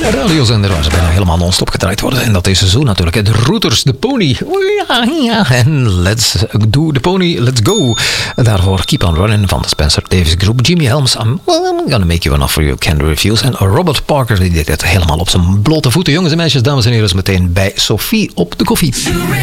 radiozender waar ze bijna helemaal non-stop gedraaid worden. En dat is zo natuurlijk. De Rooters, de Pony. Ja. En Let's Do the Pony, Let's Go. Daarvoor Keep on Running van de Spencer Davis Group. Jimmy Helms, I'm gonna make you an offer you can refuse. En Robert Parker, die deed het helemaal op zijn blote voeten. Jongens en meisjes, dames en heren, is meteen bij Sophie op de koffie.